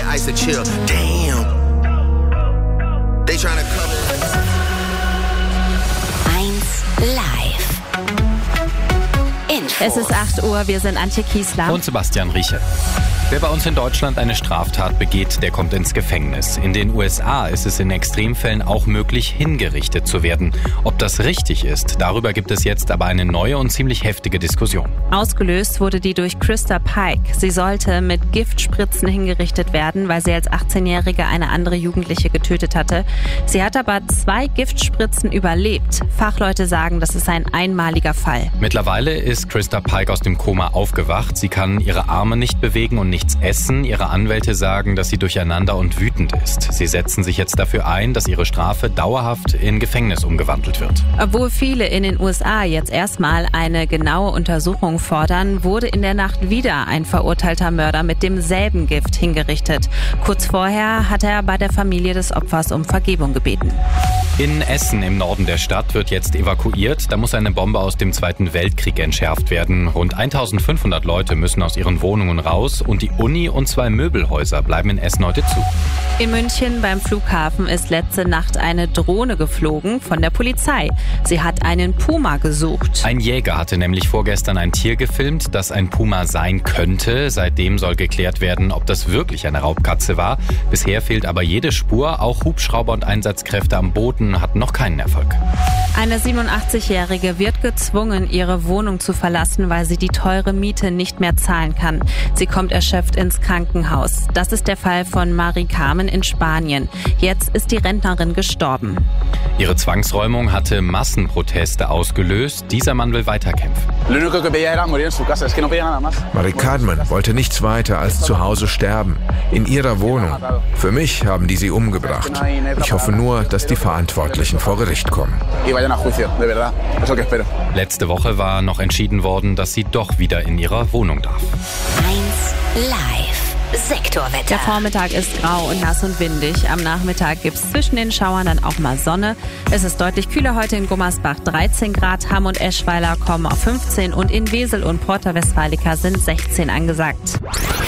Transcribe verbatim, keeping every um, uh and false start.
ice to chill. Damn. They trying to cover. eins Live. Info. Es ist acht Uhr, wir sind Antje Kiesler und Sebastian Rieche. Wer bei uns in Deutschland eine Straftat begeht, der kommt ins Gefängnis. In den U S A ist es in Extremfällen auch möglich, hingerichtet zu werden. Ob das richtig ist, darüber gibt es jetzt aber eine neue und ziemlich heftige Diskussion. Ausgelöst wurde die durch Krista Pike. Sie sollte mit Giftspritzen hingerichtet werden, weil sie als achtzehnjährige eine andere Jugendliche getötet hatte. Sie hat aber zwei Giftspritzen überlebt. Fachleute sagen, das ist ein einmaliger Fall. Mittlerweile ist Krista Pike aus dem Koma aufgewacht. Sie kann ihre Arme nicht bewegen und nichts essen. Ihre Anwälte sagen, dass sie durcheinander und wütend ist. Sie setzen sich jetzt dafür ein, dass ihre Strafe dauerhaft in Gefängnis umgewandelt wird. Obwohl viele in den U S A jetzt erstmal eine genaue Untersuchung fordern, wurde in der Nacht wieder ein verurteilter Mörder mit demselben Gift hingerichtet. Kurz vorher hat er bei der Familie des Opfers um Vergebung gebeten. In Essen im Norden der Stadt wird jetzt evakuiert. Da muss eine Bombe aus dem Zweiten Weltkrieg entschärft werden. Rund eintausendfünfhundert Leute müssen aus ihren Wohnungen raus und die Uni und zwei Möbelhäuser bleiben in Essen heute zu. In München beim Flughafen ist letzte Nacht eine Drohne geflogen von der Polizei. Sie hat einen Puma gesucht. Ein Jäger hatte nämlich vorgestern ein Tier gefilmt, das ein Puma sein könnte. Seitdem soll geklärt werden, ob das wirklich eine Raubkatze war. Bisher fehlt aber jede Spur. Auch Hubschrauber und Einsatzkräfte am Boden hatten noch keinen Erfolg. Eine siebenundachtzigjährige wird gezwungen, ihre Wohnung zu verlassen, weil sie die teure Miete nicht mehr zahlen kann. Sie kommt erschöpft ins Krankenhaus. Das ist der Fall von Mari Carmen in Spanien. Jetzt ist die Rentnerin gestorben. Ihre Zwangsräumung hatte Massenproteste ausgelöst. Dieser Mann will weiterkämpfen. Mari Carmen wollte nichts weiter als zu Hause sterben. In ihrer Wohnung. Für mich haben die sie umgebracht. Ich hoffe nur, dass die Verantwortlichen vor Gericht kommen. Letzte Woche war noch entschieden worden, dass sie doch wieder in ihrer Wohnung darf. eins Live. Sektorwetter. Der Vormittag ist grau und nass und windig. Am Nachmittag gibt es zwischen den Schauern dann auch mal Sonne. Es ist deutlich kühler heute in Gummersbach dreizehn Grad. Hamm und Eschweiler kommen auf fünfzehn und in Wesel und Porta Westfalica sind sechzehn angesagt.